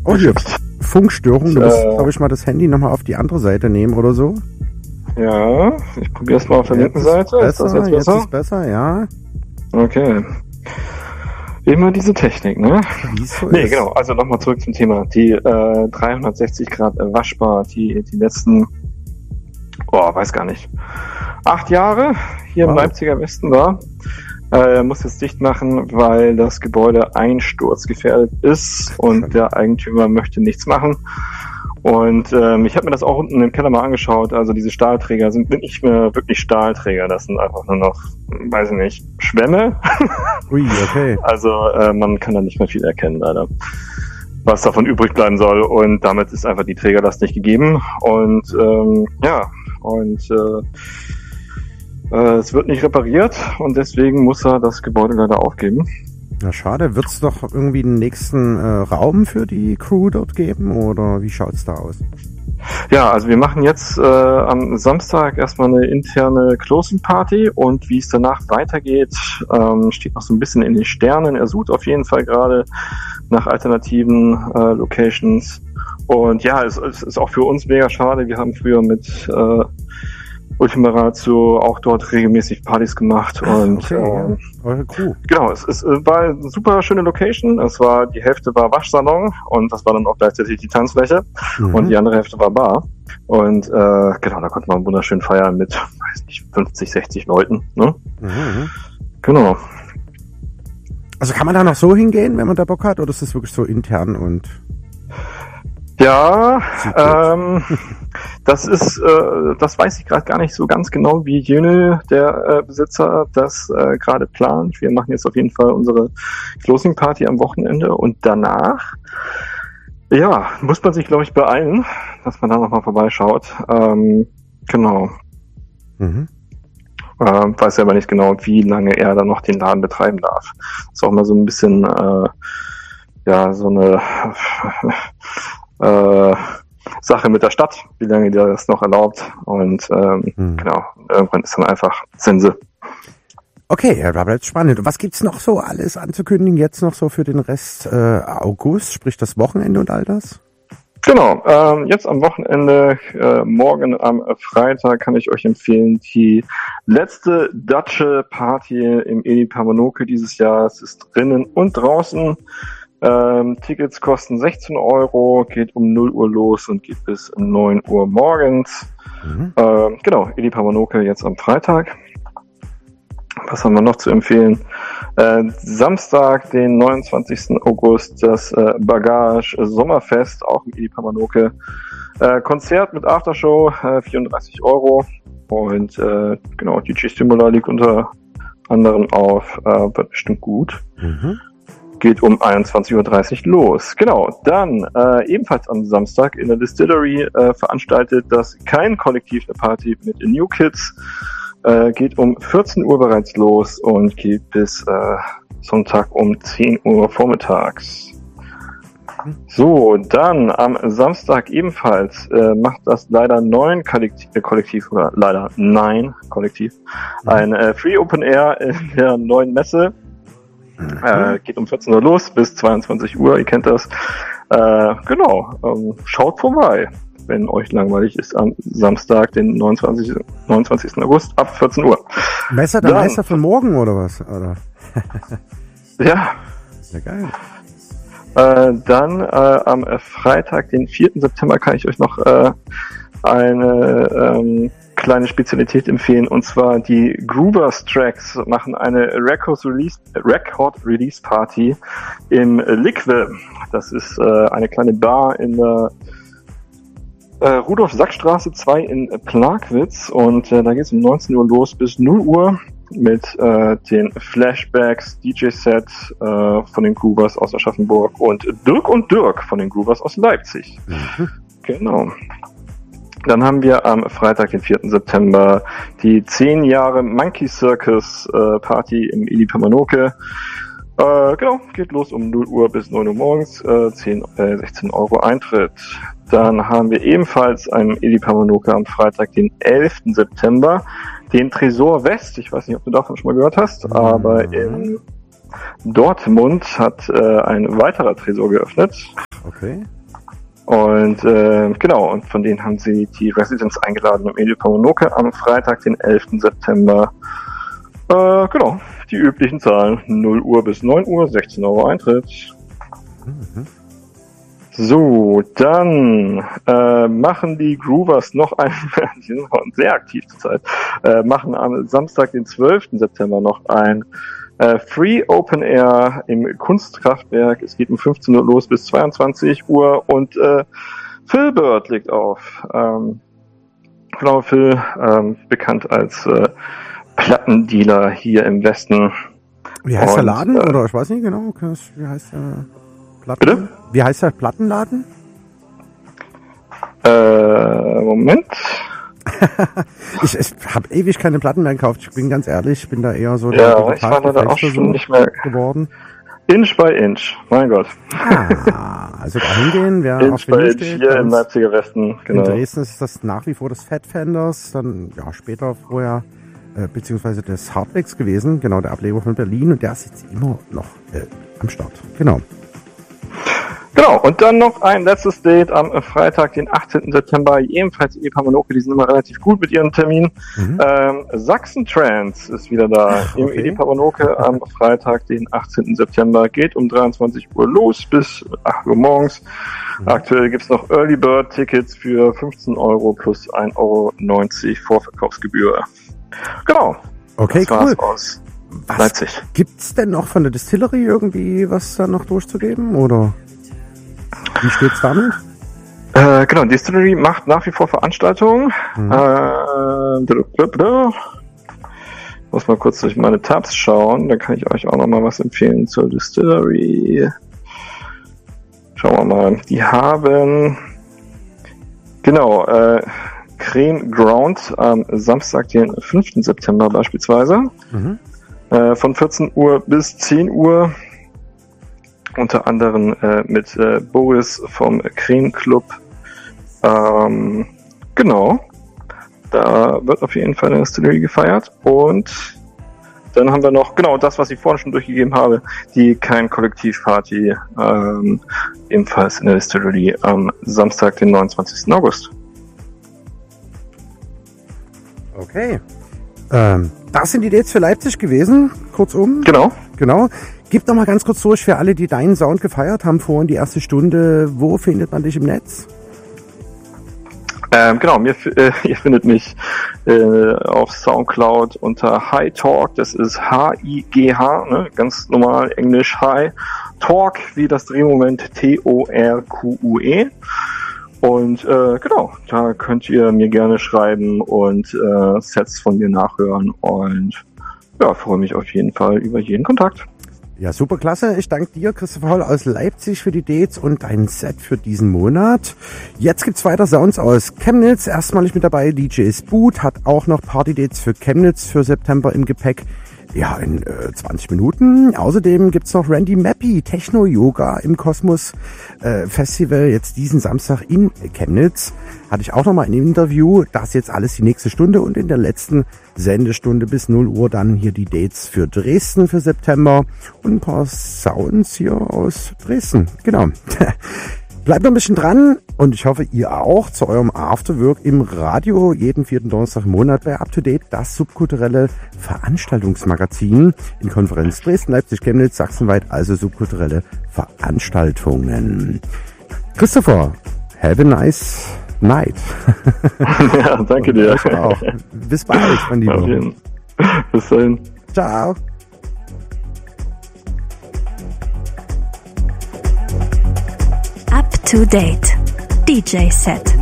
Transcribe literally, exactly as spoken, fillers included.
Oh, hier, Funkstörung. Du musst, äh, glaube ich, mal das Handy nochmal auf die andere Seite nehmen oder so. Ja, ich probiere es mal auf der linken Seite. Besser, ist das jetzt besser? Jetzt ist besser, ja. Okay. Immer diese Technik, ne? Wie es so nee, ist. genau. Also nochmal zurück zum Thema. Die äh, dreihundertsechzig Grad waschbar, die die letzten, oh, weiß gar nicht, acht Jahre hier wow. im Leipziger Westen war. Äh, muss jetzt dicht machen, weil das Gebäude einsturzgefährdet ist und der Eigentümer möchte nichts machen. Und ähm, ich habe mir das auch unten im Keller mal angeschaut. Also diese Stahlträger sind nicht mehr wirklich Stahlträger. Das sind einfach nur noch, weiß ich nicht, Schwämme. Ui, okay. Also äh, man kann da nicht mehr viel erkennen, leider, was davon übrig bleiben soll. Und damit ist einfach die Trägerlast nicht gegeben. Und ähm, ja, und äh, äh, es wird nicht repariert. Und deswegen muss er das Gebäude leider aufgeben. Na schade, wird's doch irgendwie den nächsten äh, Raum für die Crew dort geben oder wie schaut's da aus? Ja, also wir machen jetzt äh, am Samstag erstmal eine interne Closing Party und wie es danach weitergeht, ähm, steht noch so ein bisschen in den Sternen. Er sucht auf jeden Fall gerade nach alternativen äh, Locations und ja, es, es ist auch für uns mega schade. Wir haben früher mit äh, Ultima Ratio auch dort regelmäßig Partys gemacht und okay, ähm, ja. Eure Crew. Genau, es, es war eine super schöne Location. Es war, die Hälfte war Waschsalon und das war dann auch gleichzeitig die Tanzfläche mhm. und die andere Hälfte war Bar. Und äh, genau, da konnte man wunderschön feiern mit, weiß nicht, fünfzig, sechzig Leuten. Ne? Mhm. Genau. Also kann man da noch so hingehen, wenn man da Bock hat, oder ist das wirklich so intern und ja, ähm, das ist, äh, das weiß ich gerade gar nicht so ganz genau, wie Jönö, der äh, Besitzer, das äh, gerade plant. Wir machen jetzt auf jeden Fall unsere Closing Party am Wochenende und danach, ja, muss man sich, glaube ich, beeilen, dass man da nochmal vorbeischaut. Ähm, genau. Mhm. Äh, weiß aber nicht genau, wie lange er da noch den Laden betreiben darf. Ist auch mal so ein bisschen, äh, ja, so eine Äh, Sache mit der Stadt, wie lange der das noch erlaubt und ähm, hm. genau, irgendwann ist dann einfach Sense. Okay, ja, da bleibt spannend. Und was gibt's noch so alles anzukündigen jetzt noch so für den Rest äh, August, sprich das Wochenende und all das? Genau, ähm, jetzt am Wochenende, äh, morgen am Freitag kann ich euch empfehlen, die letzte Datsche Party im Edi Pamanoke dieses Jahr. Es ist drinnen und draußen. Ähm, Tickets kosten sechzehn Euro, geht um null Uhr los und geht bis neun Uhr morgens. Mhm. Ähm, genau, Edi Pamanoke jetzt am Freitag. Was haben wir noch zu empfehlen? Äh, Samstag, den neunundzwanzigsten August, das äh, Bagage Sommerfest, auch im Edi Pamanoke. Äh, Konzert mit Aftershow, äh, vierunddreißig Euro. Und äh, genau, D J Stimula liegt unter anderem auf, äh, wird bestimmt gut. Mhm. Geht um einundzwanzig Uhr dreißig los. Genau, dann äh, ebenfalls am Samstag in der Distillery äh, veranstaltet das Kein Kollektiv eine Party mit den New Kids. Äh, geht um vierzehn Uhr bereits los und geht bis äh, Sonntag um zehn Uhr vormittags. So, dann am Samstag ebenfalls äh, macht das leider neun Kollektiv, äh, Kollektiv oder leider nein Kollektiv ein äh, Free Open Air in der neuen Messe. Äh, geht um vierzehn Uhr los bis zweiundzwanzig Uhr, ihr kennt das. Äh, genau, ähm, schaut vorbei, wenn euch langweilig ist, am Samstag, den neunundzwanzigsten August ab vierzehn Uhr. Messer der Meister von morgen oder was? Oder? Ja. Sehr geil. Äh, dann äh, am Freitag, den vierten September, kann ich euch noch äh, eine ähm, kleine Spezialität empfehlen, und zwar die Groovers Tracks machen eine Record Release, Record Release Party im Liquid. Das ist äh, eine kleine Bar in der äh, Rudolf-Sack-Straße zwei in Plagwitz und äh, da geht es um neunzehn Uhr los bis null Uhr mit äh, den Flashbacks, D J-Set äh, von den Groovers aus Aschaffenburg und Dirk und Dirk von den Groovers aus Leipzig. Mhm. Genau. Dann haben wir am Freitag, den vierten September, die zehn Jahre Monkey Circus äh, Party im Edi Pamanoke. Äh, genau, geht los um null Uhr bis neun Uhr morgens, äh, zehn, äh, sechzehn Euro Eintritt. Dann haben wir ebenfalls am Edi Pamanoke am Freitag, den elften September, den Tresor West. Ich weiß nicht, ob du davon schon mal gehört hast, aber in Dortmund hat äh, ein weiterer Tresor geöffnet. Okay. Und äh, genau, und von denen haben sie die Residents eingeladen im Edip Paumonoke am Freitag, den elften September. Äh, genau, die üblichen Zahlen. null Uhr bis neun Uhr, sechzehn Euro Eintritt. Mhm. So, dann äh, machen die Groovers noch ein, die sind noch sehr aktiv zurzeit, äh, machen am Samstag, den zwölften September noch ein äh, Free Open Air im Kunstkraftwerk. Es geht um fünfzehn Uhr los bis zweiundzwanzig Uhr und äh, Phil Bird legt auf. Ähm, genau, Phil, ähm, bekannt als äh, Plattendealer hier im Westen. Wie heißt und, der Laden? Äh, oder ich weiß nicht genau. Wie heißt der Platten? Bitte? Wie heißt der Plattenladen? Äh, Moment. ich ich habe ewig keine Platten mehr gekauft. Ich bin ganz ehrlich, ich bin da eher so ja, der ich war da auch schon nicht mehr geworden. Inch by Inch, mein Gott. Ah, also da hingehen, wer Inch auf by Vinyl Inch steht. hier im Leipziger Westen, genau. In Dresden ist das nach wie vor das Fat Fenders, dann ja später vorher äh, beziehungsweise des Hardwax gewesen, genau, der Ableger von Berlin, und der ist jetzt immer noch äh, am Start. Genau. Genau, und dann noch ein letztes Date am Freitag, den achtzehnten September, ebenfalls Edip Paumonoke, die sind immer relativ gut mit ihren Terminen. Mhm. Ähm, Sachsen Trance ist wieder da. Ach, okay. Im Edip Paumonoke am Freitag, den achtzehnten September, geht um dreiundzwanzig Uhr los bis acht Uhr morgens. Mhm. Aktuell gibt's noch Early Bird Tickets für fünfzehn Euro plus ein Euro neunzig Vorverkaufsgebühr. Genau. Okay, das cool. Aus was Leipzig. Gibt's denn noch von der Distillery irgendwie was da noch durchzugeben, oder? Wie steht's damit? Äh, genau, Distillery macht nach wie vor Veranstaltungen. Mhm. Äh, muss mal kurz durch meine Tabs schauen, da kann ich euch auch noch mal was empfehlen zur Distillery. Schauen wir mal, die haben genau äh, Creme Ground am Samstag, den fünften September beispielsweise. Mhm. Äh, von vierzehn Uhr bis zehn Uhr. Unter anderem äh, mit äh, Boris vom Creme Club. Ähm, genau. Da wird auf jeden Fall eine Distillery gefeiert. Und dann haben wir noch, genau das, was ich vorhin schon durchgegeben habe, die Kein Kollektiv-Party, ähm, ebenfalls in der Distillery am Samstag, den neunundzwanzigsten August. Okay. Ähm, das sind die Dates für Leipzig gewesen, kurzum. Genau. Genau. Gib noch mal ganz kurz durch für alle, die deinen Sound gefeiert haben vorhin, die erste Stunde. Wo findet man dich im Netz? Ähm, genau, mir, äh, ihr findet mich äh, auf Soundcloud unter High Talk. Das ist H I G H, ne? Ganz normal Englisch High Talk, wie das Drehmoment T O R Q U E. Und äh, genau, da könnt ihr mir gerne schreiben und äh, Sets von mir nachhören. Und ja, freue mich auf jeden Fall über jeden Kontakt. Ja, super klasse. Ich danke dir, Christopher Holl aus Leipzig, für die Dates und dein Set für diesen Monat. Jetzt gibt's weiter Sounds aus Chemnitz. Erstmalig mit dabei D J Spoot, hat auch noch Party-Dates für Chemnitz für September im Gepäck. Ja, in äh, zwanzig Minuten. Außerdem gibt's noch Randy Mappy, Techno-Yoga im Kosmos äh, Festival, jetzt diesen Samstag in Chemnitz. Hatte ich auch noch mal ein Interview. Das jetzt alles die nächste Stunde und in der letzten Sendestunde bis null Uhr dann hier die Dates für Dresden für September und ein paar Sounds hier aus Dresden. Genau. Bleibt noch ein bisschen dran und ich hoffe, ihr auch zu eurem Afterwork im Radio jeden vierten Donnerstag im Monat bei Up to Date, das subkulturelle Veranstaltungsmagazin in Konferenz Dresden, Leipzig, Chemnitz, sachsenweit, also subkulturelle Veranstaltungen. Christopher, have a nice night. Ja, danke dir. Auch. Bis bald, mein Lieber. Bis dahin. Ciao. Up to Date D J Set.